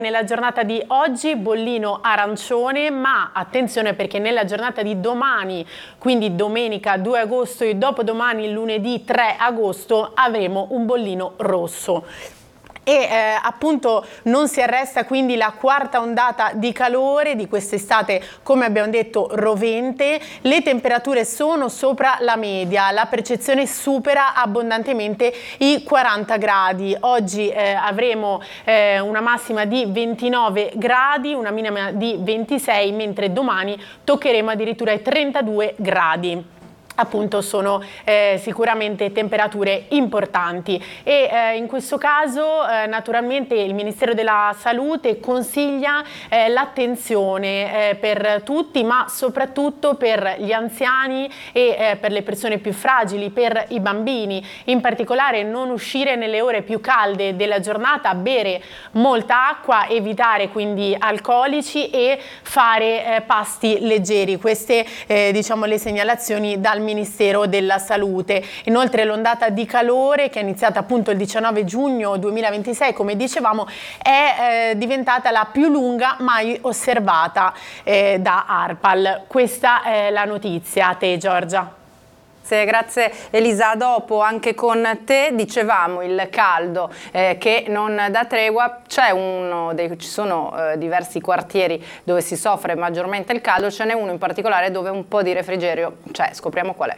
Nella giornata di oggi bollino arancione, ma attenzione perché nella giornata di domani, quindi domenica 2 agosto e dopodomani lunedì 3 agosto avremo un bollino rosso. E appunto non si arresta quindi la quarta ondata di calore di quest'estate, come abbiamo detto, rovente. Le temperature sono sopra la media, la percezione supera abbondantemente i 40 gradi. Oggi avremo una massima di 29 gradi, una minima di 26, mentre domani toccheremo addirittura i 32 gradi. Appunto sono sicuramente temperature importanti e in questo caso naturalmente il Ministero della Salute consiglia l'attenzione per tutti, ma soprattutto per gli anziani e per le persone più fragili, per i bambini. In particolare non uscire nelle ore più calde della giornata, bere molta acqua, evitare quindi alcolici e fare pasti leggeri. Queste diciamo le segnalazioni dal Ministero della Salute. Inoltre l'ondata di calore, che è iniziata appunto il 19 giugno 2026, come dicevamo, è diventata la più lunga mai osservata da ARPAL. Questa è la notizia. A te, Giorgia. Grazie Elisa. Dopo anche con te dicevamo il caldo che non dà tregua. Ci sono diversi quartieri dove si soffre maggiormente il caldo, ce n'è uno in particolare dove un po' di refrigerio c'è, scopriamo qual è.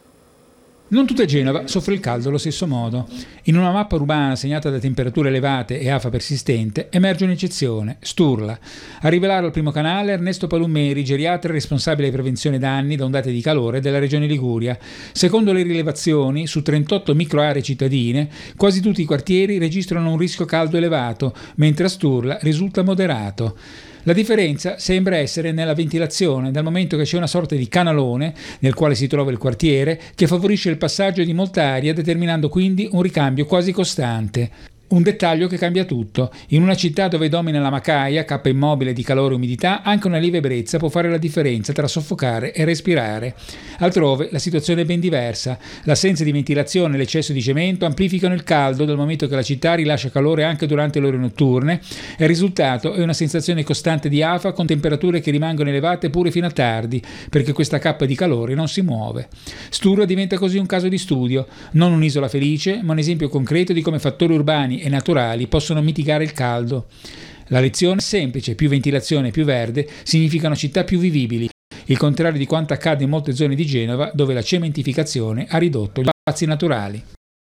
Non tutta Genova soffre il caldo allo stesso modo. In una mappa urbana segnata da temperature elevate e afa persistente emerge un'eccezione, Sturla. A rivelarlo al primo canale Ernesto Palumeri, geriatra responsabile di prevenzione danni da ondate di calore della regione Liguria. Secondo le rilevazioni, su 38 microaree cittadine, quasi tutti i quartieri registrano un rischio caldo elevato, mentre a Sturla risulta moderato. La differenza sembra essere nella ventilazione, dal momento che c'è una sorta di canalone nel quale si trova il quartiere che favorisce il passaggio di molta aria, determinando quindi un ricambio quasi costante. Un dettaglio che cambia tutto. In una città dove domina la macaia, cappa immobile di calore e umidità, anche una lieve ebbrezza può fare la differenza tra soffocare e respirare. Altrove la situazione è ben diversa. L'assenza di ventilazione e l'eccesso di cemento amplificano il caldo dal momento che la città rilascia calore anche durante le ore notturne e il risultato è una sensazione costante di afa con temperature che rimangono elevate pure fino a tardi, perché questa cappa di calore non si muove. Sturla diventa così un caso di studio, non un'isola felice, ma un esempio concreto di come fattori urbani e naturali possono mitigare il caldo. La lezione è semplice: più ventilazione e più verde significano città più vivibili, il contrario di quanto accade in molte zone di Genova dove la cementificazione ha ridotto gli spazi naturali.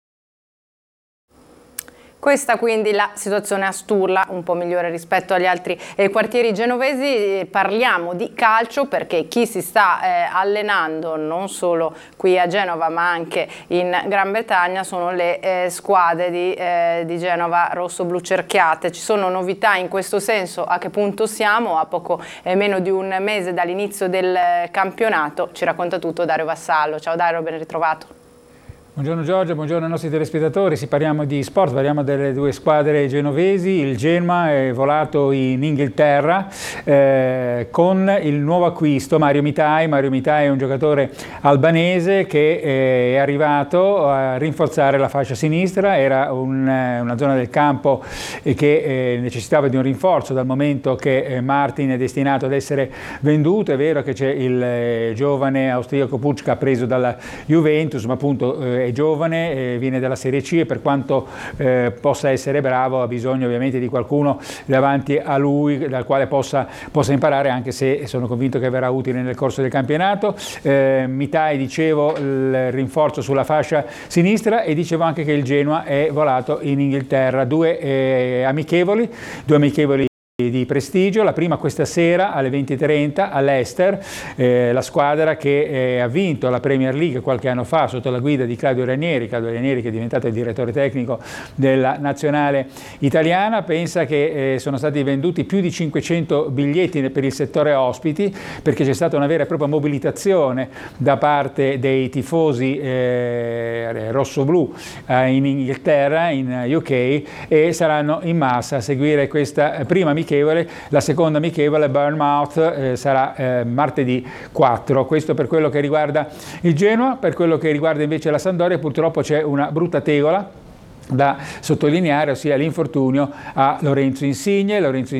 Questa quindi la situazione a Sturla, un po' migliore rispetto agli altri quartieri genovesi. Parliamo di calcio perché chi si sta allenando non solo qui a Genova ma anche in Gran Bretagna sono le squadre di Genova rosso-blu cerchiate. Ci sono novità in questo senso? A che punto siamo? A poco meno di un mese dall'inizio del campionato ci racconta tutto Dario Vassallo. Ciao Dario, ben ritrovato. Buongiorno Giorgio, buongiorno ai nostri telespettatori. Parliamo di sport, parliamo delle due squadre genovesi. Il Genoa è volato in Inghilterra con il nuovo acquisto Mario Mitai. Mario Mitai è un giocatore albanese che è arrivato a rinforzare la fascia sinistra. Era una zona del campo che necessitava di un rinforzo dal momento che Martin è destinato ad essere venduto. È vero che c'è il giovane austriaco Pucca preso dalla Juventus, ma appunto è giovane, viene dalla Serie C e per quanto possa essere bravo ha bisogno ovviamente di qualcuno davanti a lui dal quale possa imparare, anche se sono convinto che verrà utile nel corso del campionato. Mitai, dicevo, il rinforzo sulla fascia sinistra, e dicevo anche che il Genoa è volato in Inghilterra. Due amichevoli di prestigio, la prima questa sera alle 20:30 all'Ester, la squadra che ha vinto la Premier League qualche anno fa sotto la guida di Claudio Ranieri che è diventato il direttore tecnico della nazionale italiana. Pensa che sono stati venduti più di 500 biglietti per il settore ospiti, perché c'è stata una vera e propria mobilitazione da parte dei tifosi rossoblu in Inghilterra, in UK, e saranno in massa a seguire questa prima amichevole. La seconda amichevole, Bournemouth, sarà martedì 4. Questo per quello che riguarda il Genoa. Per quello che riguarda invece la Sampdoria, purtroppo c'è una brutta tegola da sottolineare, ossia l'infortunio a Lorenzo Insigne. Lorenzo